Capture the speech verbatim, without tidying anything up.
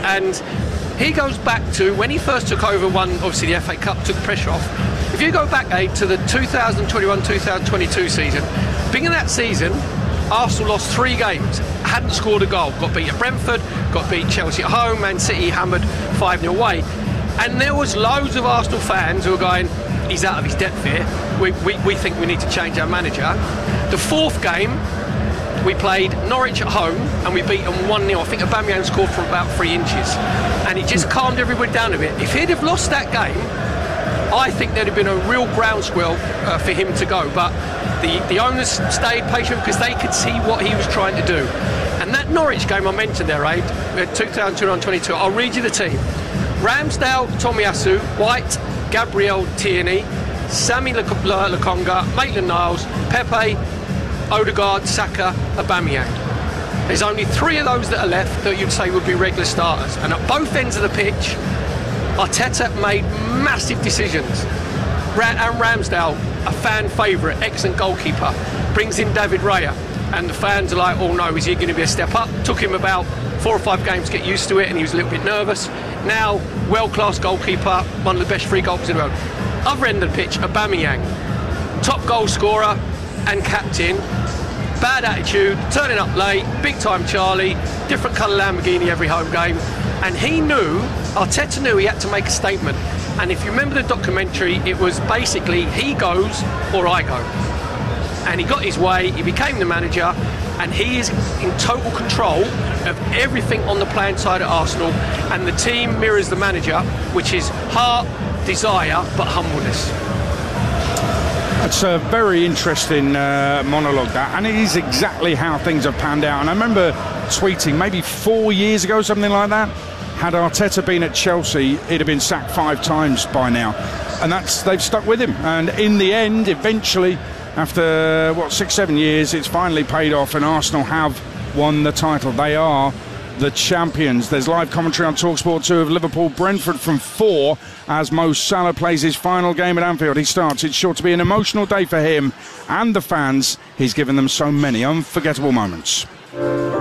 And he goes back to when he first took over, won obviously the F A Cup, took pressure off. If you go back, Aid, to the two thousand twenty-one two thousand twenty-two season, beginning of that season, Arsenal lost three games, hadn't scored a goal, got beat at Brentford, got beat Chelsea at home, Man City hammered five nil away. And there was loads of Arsenal fans who were going, he's out of his depth here, we, we, we think we need to change our manager. The fourth game, we played Norwich at home and we beat them one nil. I think Aubameyang scored from about three inches. And it just calmed everybody down a bit. If he'd have lost that game, I think there'd have been a real groundswell uh, for him to go. But the, the owners stayed patient because they could see what he was trying to do. And that Norwich game I mentioned there, Aid, two thousand twenty-two, I'll read you the team. Ramsdale, Tomiyasu, White, Gabriel Tierney, Sammy Lokonga, Maitland-Niles, Pepe, Odegaard, Saka, Aubameyang. There's only three of those that are left that you'd say would be regular starters. And at both ends of the pitch, Arteta made massive decisions. And Ramsdale, a fan favourite, excellent goalkeeper, brings in David Raya. And the fans are like, oh no, is he going to be a step up? Took him about four or five games to get used to it and he was a little bit nervous. Now, world-class goalkeeper, one of the best free goalkeepers in the world. Other end of the pitch, Aubameyang, top goal scorer and captain. Bad attitude, turning up late, big time Charlie, different colour Lamborghini every home game. And he knew, Arteta knew he had to make a statement. And if you remember the documentary, it was basically he goes or I go. And he got his way, he became the manager, and he is in total control of everything on the playing side at Arsenal. And the team mirrors the manager, which is heart, desire, but humbleness. That's a very interesting uh, monologue, that, and it is exactly how things have panned out. And I remember tweeting maybe four years ago, something like that, had Arteta been at Chelsea, he'd have been sacked five times by now. And that's they've stuck with him. And in the end, eventually, after, what, six, seven years, it's finally paid off, and Arsenal have won the title. They are the champions. There's live commentary on TalkSport two of Liverpool-Brentford from four as Mo Salah plays his final game at Anfield. He starts. It's sure to be an emotional day for him and the fans. He's given them so many unforgettable moments.